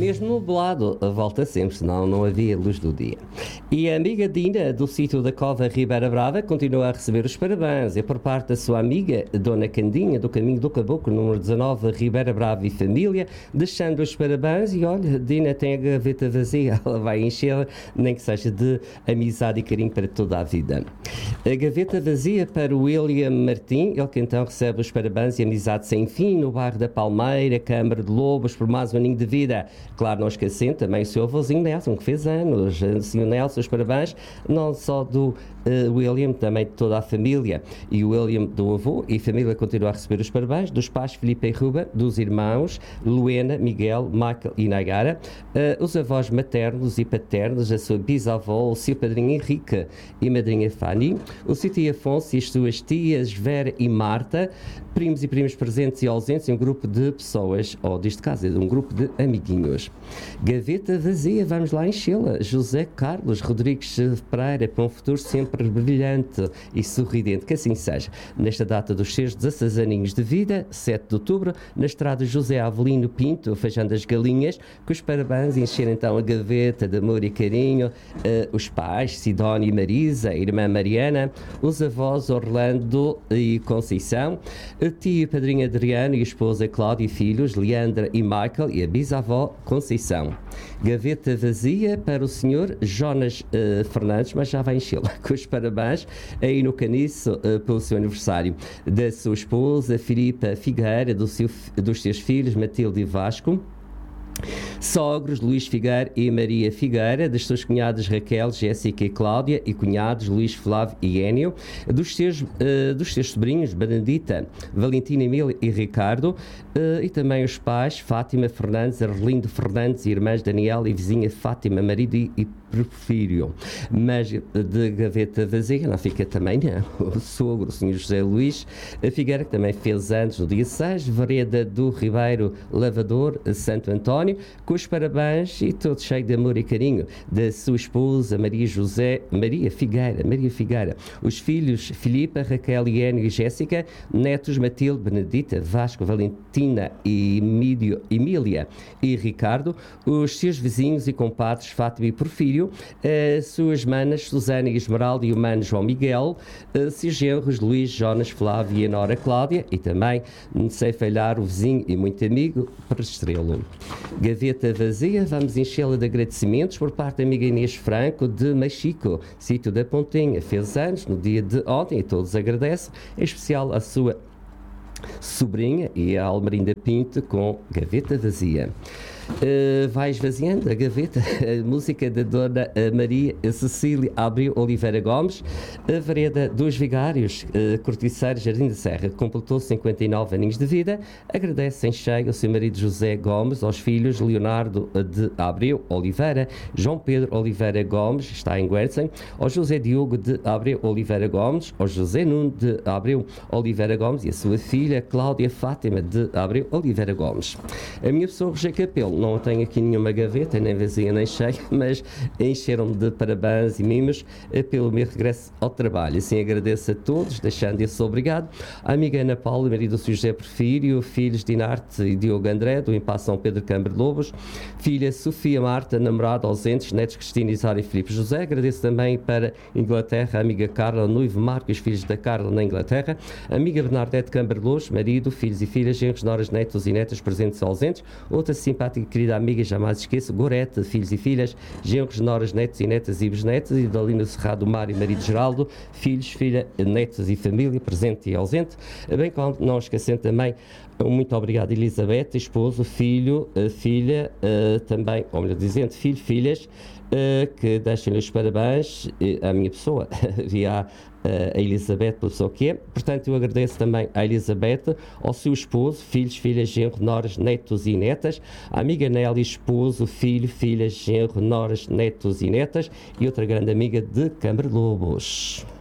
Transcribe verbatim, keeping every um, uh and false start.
mesmo nublado, volta sempre, senão não havia luz do dia. E a amiga Dina, do sítio da Cova Ribeira Brava, continua a receber os parabéns. É por parte da sua amiga, Dona Candinha, do Caminho do Caboclo, número dezanove, Ribeira Brava e família, deixando os parabéns. E olha, Dina tem a gaveta vazia, ela vai encher, nem que seja de amizade e carinho para toda a vida. A gaveta vazia para o William Martim, ele que então recebe os parabéns e amizade sem fim no bairro da Palmeira, Câmara de Lobos, por mais um aninho de vida. Claro, não esquecendo também o seu avôzinho Nelson, que fez anos. Senhor Nelson, os parabéns, não só do uh, William, também de toda a família. E o William do avô e família continua a receber os parabéns dos pais Filipe e Ruba, dos irmãos Luena, Miguel, Michael e Nagara, uh, os avós maternos e paternos, a sua bisavó, o seu padrinho Henrique e madrinha Fanny, o seu tio Afonso e as suas tias Vera e Marta, primos e primas presentes e ausentes e um grupo de pessoas, ou deste caso, um grupo de amiguinhos. Gaveta vazia, vamos lá enchê-la. José Carlos Rodrigues Pereira, para um futuro sempre brilhante e sorridente, que assim seja. Nesta data dos seus dezasseis aninhos de vida, sete de outubro, na estrada José Avelino Pinto, Feijão das Galinhas, com os parabéns encher então a gaveta de amor e carinho, uh, os pais, Sidónia e Marisa, a irmã Mariana, os avós Orlando e Conceição, a tia e padrinha Adriano e a esposa Cláudia e filhos, Leandra e Michael, e a bisavó Conceição. Gaveta vazia para o senhor Jonas uh, Fernandes, mas já vai enchê-la com os parabéns aí no Caniço uh, pelo seu aniversário. Da sua esposa Filipa Figueira, do seu, dos seus filhos Matilde e Vasco, sogros Luís Figueira e Maria Figueira, das suas cunhadas Raquel, Jéssica e Cláudia, e cunhados Luís Flávio e Énio, dos seus, uh, dos seus sobrinhos Benedita, Valentina, Emília e Ricardo, uh, e também os pais Fátima Fernandes, Arlindo Fernandes e irmãs Daniela e vizinha Fátima, marido e, e Porfírio. Mas de gaveta vazia não fica também não. O sogro, o senhor José Luís Figueira, que também fez anos no dia seis, Vereda do Ribeiro Lavador, Santo António, com os parabéns e todo cheio de amor e carinho da sua esposa Maria José, Maria Figueira, Maria Figueira, os filhos Filipa, Raquel, Iênio e Jéssica, netos Matilde, Benedita, Vasco, Valentina e Emílio, Emília e Ricardo, os seus vizinhos e compadres Fátima e Porfírio, as suas manas Susana e Esmeralda e o mano João Miguel, seus genros Luís, Jonas, Flávio e a nora Cláudia, e também, sem falhar, o vizinho e muito amigo Prestrelo. Gaveta vazia, vamos enchê-la de agradecimentos por parte da amiga Inês Franco de Mexico, sítio da Pontinha, fez anos no dia de ontem e todos agradecem, em especial a sua sobrinha e a Almerinda Pinto com gaveta vazia. Uh, vai esvaziando a gaveta, a música da Dona Maria Cecília Abreu Oliveira Gomes, a Vereda dos Vigários, uh, Corticeiro Jardim da Serra, completou cinquenta e nove aninhos de vida, agradece em cheio ao seu marido José Gomes, aos filhos Leonardo de Abreu Oliveira, João Pedro Oliveira Gomes, está em Guernsey, ao José Diogo de Abreu Oliveira Gomes, ao José Nuno de Abreu Oliveira Gomes e a sua filha Cláudia Fátima de Abreu Oliveira Gomes. A minha pessoa, José Capelo, não tenho aqui nenhuma gaveta, nem vazia nem cheia, mas encheram-me de parabéns e mimos pelo meu regresso ao trabalho. Assim agradeço a todos, deixando esse obrigado. A amiga Ana Paula, marido do senhor José Porfírio, filhos Dinarte e Diogo André, do Impasse São Pedro Câmara de Lobos, filha Sofia Marta, namorada ausentes, netos Cristina Isara e Filipe José. Agradeço também para Inglaterra, a amiga Carla, noivo Marco e os filhos da Carla na Inglaterra, a amiga Bernadette Câmara de Lobos, marido, filhos e filhas, genros, noras, netos e netas presentes e ausentes. Outra simpática querida amiga, jamais esqueço, Gorete, filhos e filhas, genros, noras, netos e netas e bisnetos, e Dalina Serrado Mar e marido Geraldo, filhos, filha, netos e família, presente e ausente, bem como não esquecendo também, muito obrigado Elizabeth, esposo, filho, filha, também, ou melhor dizendo, filho, filhas, que deixem-lhe os parabéns à minha pessoa, via a Elizabeth, pela pessoa que é. Portanto, eu agradeço também à Elizabeth, ao seu esposo, filhos, filhas, genro, noras, netos e netas, à amiga Nelly, esposo, filho, filhas, genro, noras, netos e netas, e outra grande amiga de Câmara de Lobos.